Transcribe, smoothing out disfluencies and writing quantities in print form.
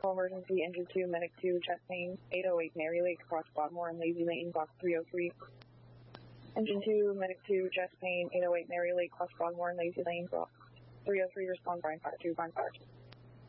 Call emergency, engine 2, medic 2, chest pain, 808 Mary Lake, cross Broadmoor and Lazy Lane, box 303. Engine 2, medic 2, chest pain, 808 Mary Lake, cross Broadmoor and Lazy Lane, box 303, respond, Brine Fire 2, Brine Fire 2.